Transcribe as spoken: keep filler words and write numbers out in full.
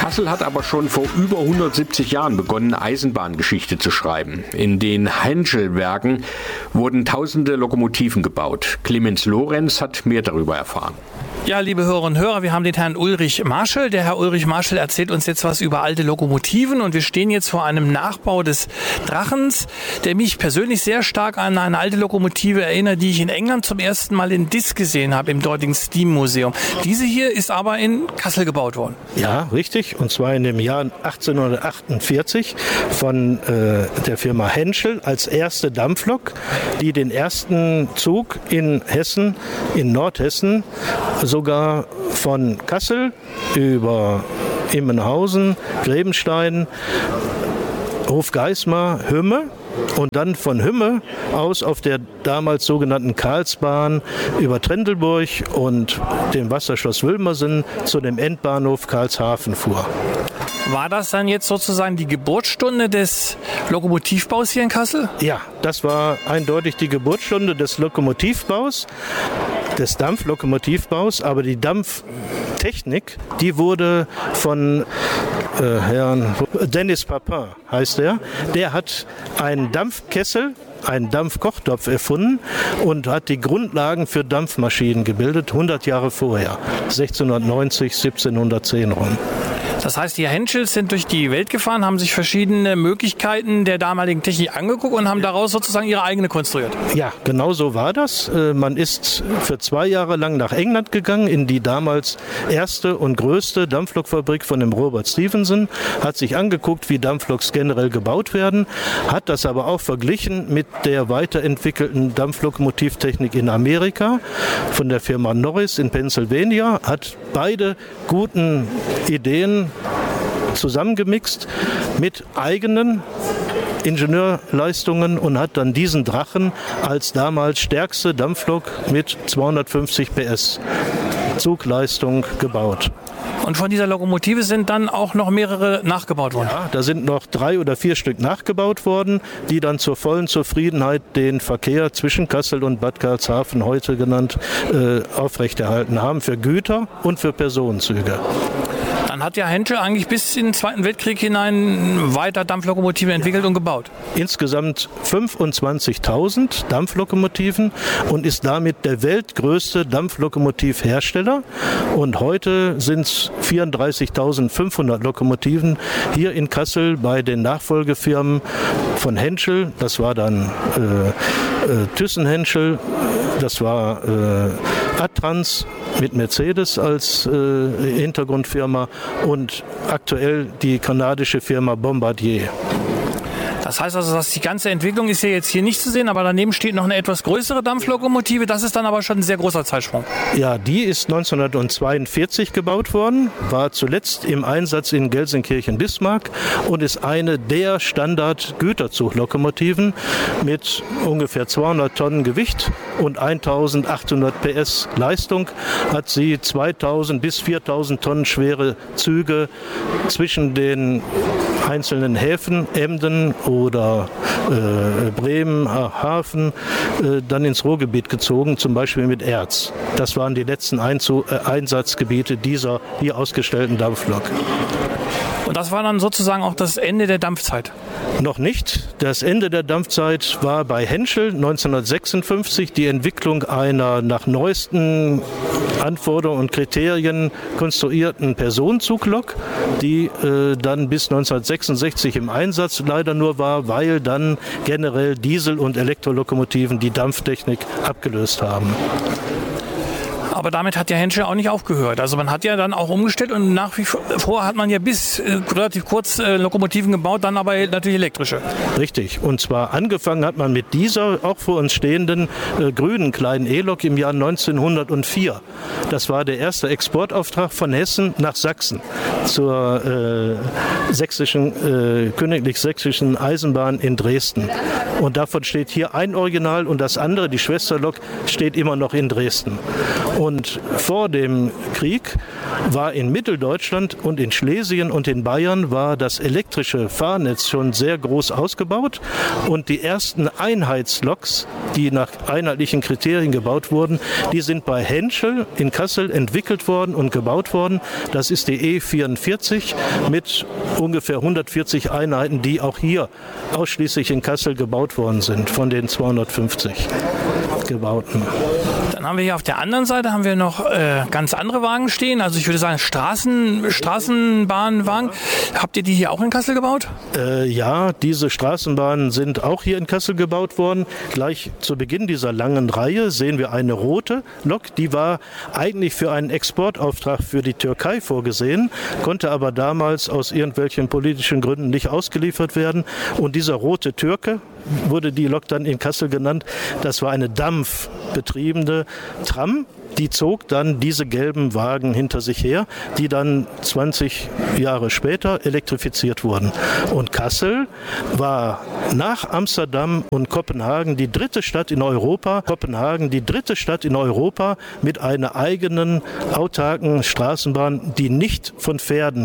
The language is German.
Kassel hat aber schon vor über hundertsiebzig Jahren begonnen, Eisenbahngeschichte zu schreiben. In den Henschel-Werken wurden tausende Lokomotiven gebaut. Clemens Lorenz hat mehr darüber erfahren. Ja, liebe Hörerinnen und Hörer, wir haben den Herrn Ulrich Marschall. Der Herr Ulrich Marschall erzählt uns jetzt was über alte Lokomotiven und wir stehen jetzt vor einem Nachbau des Drachens, der mich persönlich sehr stark an eine alte Lokomotive erinnert, die ich in England zum ersten Mal in Diss gesehen habe, im dortigen Steam Museum. Diese hier ist aber in Kassel gebaut worden. Ja, richtig. Und zwar in dem Jahr achtzehnhundertachtundvierzig von äh, der Firma Henschel als erste Dampflok, die den ersten Zug in Hessen, in Nordhessen, sogar von Kassel über Immenhausen, Grebenstein, Hofgeismar, Hümme und dann von Hümme aus auf der damals sogenannten Karlsbahn über Trendelburg und dem Wasserschloss Wilmersen zu dem Endbahnhof Karlshafen fuhr. War das dann jetzt sozusagen die Geburtsstunde des Lokomotivbaus hier in Kassel? Ja, das war eindeutig die Geburtsstunde des Lokomotivbaus, des Dampflokomotivbaus, aber die Dampftechnik, die wurde von äh, Herrn Dennis Papin, heißt er. Der hat einen Dampfkessel, einen Dampfkochtopf erfunden und hat die Grundlagen für Dampfmaschinen gebildet, hundert Jahre vorher, sechzehnhundertneunzig, siebzehnhundertzehn rum. Das heißt, die Henschels sind durch die Welt gefahren, haben sich verschiedene Möglichkeiten der damaligen Technik angeguckt und haben daraus sozusagen ihre eigene konstruiert. Ja, genau so war das. Man ist für zwei Jahre lang nach England gegangen, in die damals erste und größte Dampflokfabrik von dem Robert Stephenson, hat sich angeguckt, wie Dampfloks generell gebaut werden, hat das aber auch verglichen mit der weiterentwickelten Dampflokomotivtechnik in Amerika von der Firma Norris in Pennsylvania, hat beide guten Ideen zusammengemixt mit eigenen Ingenieurleistungen und hat dann diesen Drachen als damals stärkste Dampflok mit zweihundertfünfzig P S Zugleistung gebaut. Und von dieser Lokomotive sind dann auch noch mehrere nachgebaut worden? Ja, da sind noch drei oder vier Stück nachgebaut worden, die dann zur vollen Zufriedenheit den Verkehr zwischen Kassel und Bad Karlshafen, heute genannt, äh, aufrechterhalten haben für Güter und für Personenzüge. Dann hat ja Henschel eigentlich bis in den Zweiten Weltkrieg hinein weiter Dampflokomotiven entwickelt und gebaut. Insgesamt fünfundzwanzigtausend Dampflokomotiven und ist damit der weltgrößte Dampflokomotivhersteller. Und heute sind es vierunddreißigtausendfünfhundert Lokomotiven hier in Kassel bei den Nachfolgefirmen von Henschel. Das war dann äh, äh, Thyssen-Henschel, das war äh, Adtranz mit Mercedes als äh, Hintergrundfirma und aktuell die kanadische Firma Bombardier. Das heißt also, dass die ganze Entwicklung ist ja jetzt hier nicht zu sehen, aber daneben steht noch eine etwas größere Dampflokomotive. Das ist dann aber schon ein sehr großer Zeitsprung. Ja, die ist neunzehnhundertzweiundvierzig gebaut worden, war zuletzt im Einsatz in Gelsenkirchen-Bismarck und ist eine der Standard-Güterzuglokomotiven mit ungefähr zweihundert Tonnen Gewicht und eintausendachthundert P S Leistung. Hat sie zweitausend bis viertausend Tonnen schwere Züge zwischen den einzelnen Häfen, Emden oder äh, Bremen, Hafen, äh, dann ins Ruhrgebiet gezogen, zum Beispiel mit Erz. Das waren die letzten Einzu- äh, Einsatzgebiete dieser hier ausgestellten Dampflok. Und das war dann sozusagen auch das Ende der Dampfzeit? Noch nicht. Das Ende der Dampfzeit war bei Henschel neunzehnhundertsechsundfünfzig die Entwicklung einer nach neuesten Anforderungen und Kriterien konstruierten Personenzuglok, die äh, dann bis neunzehnhundertsechsundsechzig im Einsatz leider nur war, weil dann generell Diesel- und Elektrolokomotiven die Dampftechnik abgelöst haben. Aber damit hat ja Henschel auch nicht aufgehört. Also man hat ja dann auch umgestellt und nach wie vor hat man ja bis äh, relativ kurz äh, Lokomotiven gebaut, dann aber natürlich elektrische. Richtig. Und zwar angefangen hat man mit dieser auch vor uns stehenden äh, grünen kleinen E-Lok im Jahr neunzehnhundertvier. Das war der erste Exportauftrag von Hessen nach Sachsen zur äh, sächsischen, äh, königlich-sächsischen Eisenbahn in Dresden. Und davon steht hier ein Original und das andere, die Schwesterlok, steht immer noch in Dresden. Und Und vor dem Krieg war in Mitteldeutschland und in Schlesien und in Bayern war das elektrische Fahrnetz schon sehr groß ausgebaut. Und die ersten Einheitsloks, die nach einheitlichen Kriterien gebaut wurden, die sind bei Henschel in Kassel entwickelt worden und gebaut worden. Das ist die E vierundvierzig mit ungefähr hundertvierzig Einheiten, die auch hier ausschließlich in Kassel gebaut worden sind, von den zweihundertfünfzig gebauten. Dann haben wir hier auf der anderen Seite haben wir noch äh, ganz andere Wagen stehen. Also ich würde sagen Straßen, Straßenbahnwagen. Habt ihr die hier auch in Kassel gebaut? Äh, ja, diese Straßenbahnen sind auch hier in Kassel gebaut worden. Gleich zu Beginn dieser langen Reihe sehen wir eine rote Lok. Die war eigentlich für einen Exportauftrag für die Türkei vorgesehen, konnte aber damals aus irgendwelchen politischen Gründen nicht ausgeliefert werden. Und dieser rote Türke, wurde die Lok dann in Kassel genannt, das war eine dampfbetriebene Tram. Die zog dann diese gelben Wagen hinter sich her, die dann zwanzig Jahre später elektrifiziert wurden. Und Kassel war nach Amsterdam und Kopenhagen die dritte Stadt in Europa, Kopenhagen die dritte Stadt in Europa mit einer eigenen autarken Straßenbahn, die nicht von Pferden